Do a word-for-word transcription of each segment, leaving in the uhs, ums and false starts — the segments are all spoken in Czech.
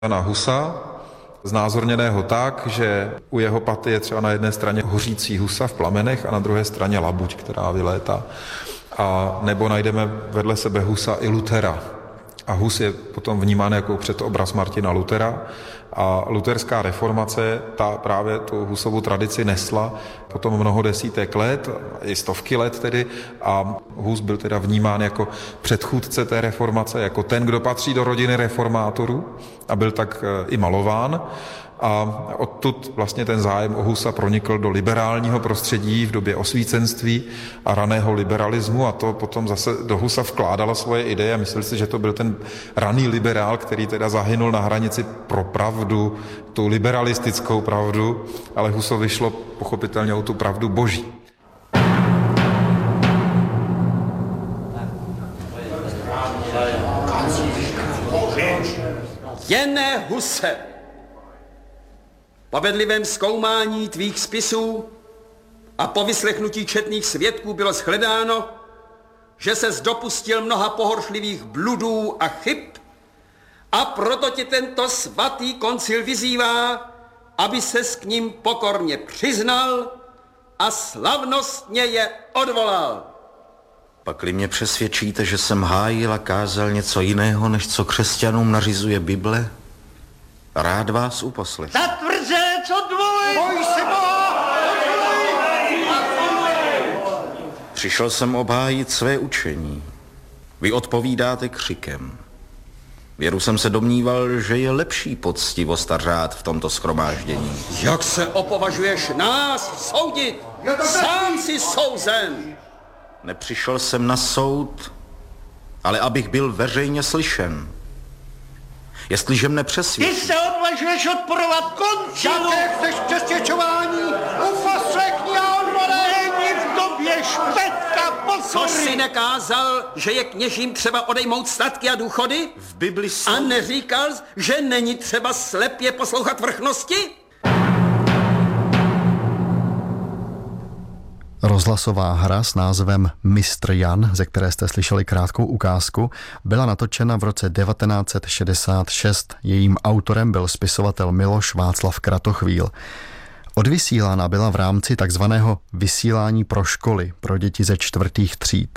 Jana Husa, znázorněného tak, že u jeho paty je třeba na jedné straně hořící husa v plamenech a na druhé straně labuť, která vylétá. A nebo najdeme vedle sebe Husa i Luthera. A Hus je potom vnímán jako předobraz Martina Luthera. A luterská reformace, ta právě tu Husovu tradici nesla potom mnoho desítek let, i stovky let tedy, a Hus byl teda vnímán jako předchůdce té reformace, jako ten, kdo patří do rodiny reformátorů a byl tak i malován. A odtud vlastně ten zájem o Husa pronikl do liberálního prostředí v době osvícenství a raného liberalismu a to potom zase do Husa vkládala svoje ideje a myslel si, že to byl ten raný liberál, který teda zahynul na hranici pro pravdu, tu liberalistickou pravdu, ale Husovi šlo pochopitelně o tu pravdu boží. Jene Huse, po bedlivém zkoumání tvých spisů a po vyslechnutí četných svědků bylo shledáno, že ses dopustil mnoha pohoršlivých bludů a chyb a proto tě tento svatý koncil vyzývá, aby ses k nim pokorně přiznal a slavnostně je odvolal. Pakli mě přesvědčíte, že jsem hájil a kázal něco jiného, než co křesťanům nařizuje Bible, rád vás uposlech. Zatvrze, co dvoj! Boj se Boha! Přišel jsem obhájit své učení. Vy odpovídáte křikem. Věru jsem se domníval, že je lepší poctivost a řád v tomto shromáždění. Jak se opovažuješ nás soudit? Sám si souzen! Nepřišel jsem na soud, ale abych byl veřejně slyšen. Jestliže mne přesvědčí... Ty se odvažuješ odporovat koncilu! Jaké chceš přesvědčování? Uposlechni a odvolení v době špetka pokory! Co jsi nekázal, že je kněžím třeba odejmout statky a důchody? V Bibli jsou... A neříkal, že není třeba slepě poslouchat vrchnosti? Rozhlasová hra s názvem Mistr Jan, ze které jste slyšeli krátkou ukázku, byla natočena v roce devatenáct set šedesát šest. Jejím autorem byl spisovatel Miloš Václav Kratochvíl. Odvysílána byla v rámci takzvaného vysílání pro školy, pro děti ze čtvrtých tříd.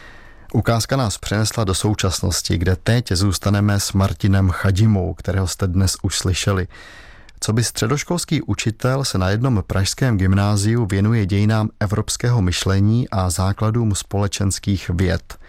Ukázka nás přenesla do současnosti, kde teď zůstaneme s Martinem Chadimou, kterého jste dnes už slyšeli. Coby středoškolský učitel se na jednom pražském gymnáziu věnuje dějinám evropského myšlení a základům společenských věd.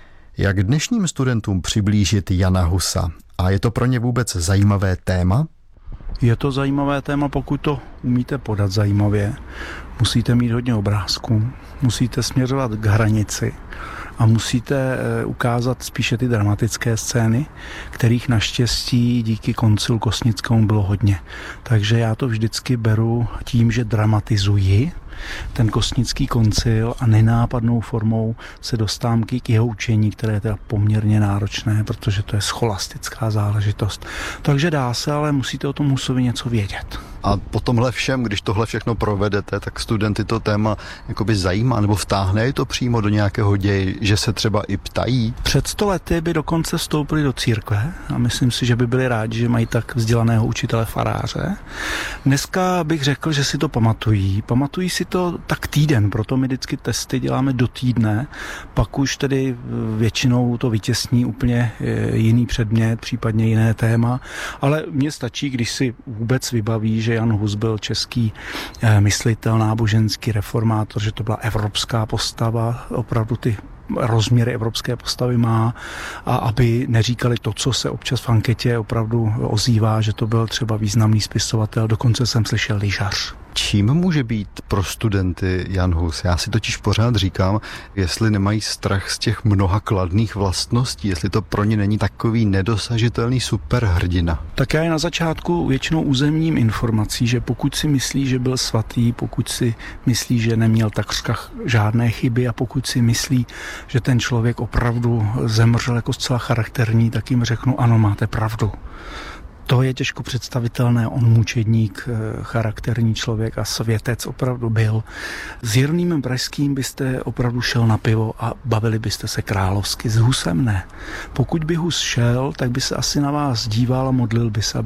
Jak dnešním studentům přiblížit Jana Husa? A je to pro ně vůbec zajímavé téma? Je to zajímavé téma, pokud to umíte podat zajímavě. Musíte mít hodně obrázků, musíte směřovat k hranici a musíte ukázat spíše ty dramatické scény, kterých naštěstí díky koncilu kosnickému bylo hodně. Takže já to vždycky beru tím, že dramatizuji ten kosnický koncil a nenápadnou formou se dostávám k jeho učení, které je teda poměrně náročné, protože to je scholastická záležitost. Takže dá se, ale musíte o tom Husovi něco vědět. A po tomhle všem, když tohle všechno provedete, tak studenty to téma jakoby zajímá, nebo vtáhne je to přímo do nějakého děje, že se třeba i ptají? Před sto lety by dokonce vstoupili do církve a myslím si, že by byli rádi, že mají tak vzdělaného učitele faráře. Dneska bych řekl, že si to pamatují. Pamatují si to tak týden, proto my vždycky testy děláme do týdne, pak už tedy většinou to vytěsní úplně jiný předmět, případně jiné téma, ale mně stačí, když si vůbec vybaví, že Jan Hus byl český myslitel, náboženský reformátor, že to byla evropská postava, opravdu ty rozměry evropské postavy má a aby neříkali to, co se občas v anketě opravdu ozývá, že to byl třeba významný spisovatel, dokonce jsem slyšel lyžař. Čím může být pro studenty Jan Hus? Já si totiž pořád říkám, jestli nemají strach z těch mnoha kladných vlastností, jestli to pro ně není takový nedosažitelný superhrdina. Tak já je na začátku většinou uzemním informací, že pokud si myslí, že byl svatý, pokud si myslí, že neměl takřka žádné chyby a pokud si myslí, že ten člověk opravdu zemřel jako zcela charakterní, tak jim řeknu, ano, máte pravdu. To je těžko představitelné, on mučedník, charakterní člověk a světec opravdu byl. S Jeronýmem Pražským byste opravdu šel na pivo a bavili byste se královsky, s Husem ne. Pokud by Hus šel, tak by se asi na vás díval a modlil by se,